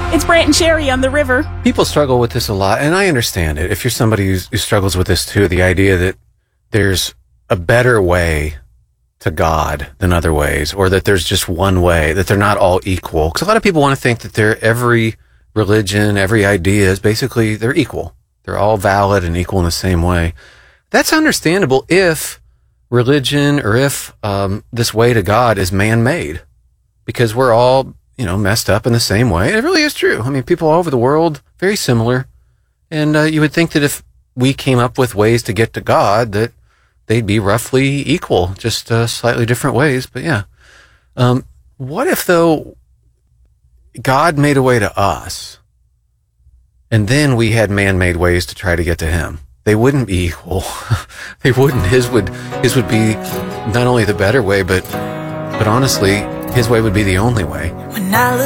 It's Brant and Sherry on the river. People struggle with this a lot, and I understand it. If you're somebody who struggles with this too, the idea that there's a better way to God than other ways, or that there's just one way, that they're not all equal. Because a lot of people want to think that every religion, every idea is basically, they're equal. They're all valid and equal in the same way. That's understandable if religion or if this way to God is man-made, because we're all, messed up in the same way. It really is true. I mean, people all over the world, very similar. And you would think that if we came up with ways to get to God, that they'd be roughly equal, just slightly different ways. But yeah. What if, though, God made a way to us, and then we had man-made ways to try to get to him? They wouldn't be equal. They wouldn't. His would be not only the better way, but honestly, his way would be the only way. When I look